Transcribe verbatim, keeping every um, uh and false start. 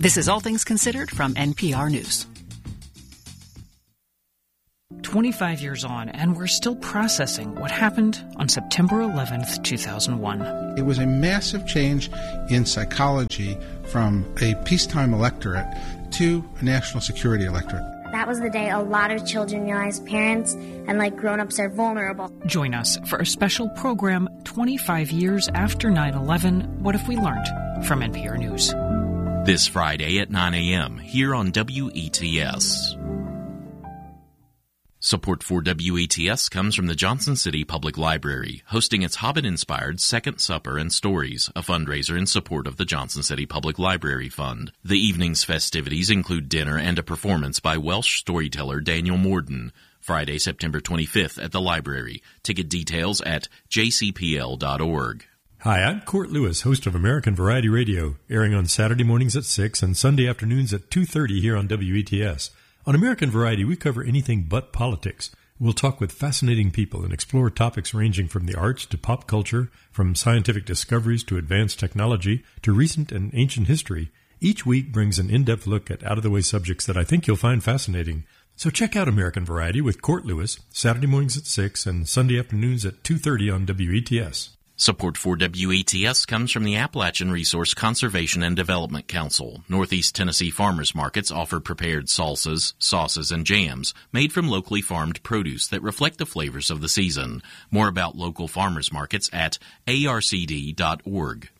This is All Things Considered from N P R News. twenty-five years on, and we're still processing what happened on September eleventh, two thousand one. It was a massive change in psychology from a peacetime electorate to a national security electorate. That was the day a lot of children realized parents and like grown-ups are vulnerable. Join us for a special program, twenty-five years after nine eleven, What If We Learned? From N P R News. This Friday at nine a.m. here on W E T S. Support for W E T S comes from the Johnson City Public Library, hosting its Hobbit-inspired Second Supper and Stories, a fundraiser in support of the Johnson City Public Library Fund. The evening's festivities include dinner and a performance by Welsh storyteller Daniel Morden, Friday, September twenty-fifth at the library. Ticket details at j c p l dot org. Hi, I'm Court Lewis, host of American Variety Radio, airing on Saturday mornings at six and Sunday afternoons at two thirty here on W E T S. On American Variety, we cover anything but politics. We'll talk with fascinating people and explore topics ranging from the arts to pop culture, from scientific discoveries to advanced technology to recent and ancient history. Each week brings an in-depth look at out-of-the-way subjects that I think you'll find fascinating. So check out American Variety with Court Lewis, Saturday mornings at six and Sunday afternoons at two thirty on W E T S. Support for W E T S comes from the Appalachian Resource Conservation and Development Council. Northeast Tennessee farmers markets offer prepared salsas, sauces, and jams made from locally farmed produce that reflect the flavors of the season. More about local farmers markets at a r c d dot org.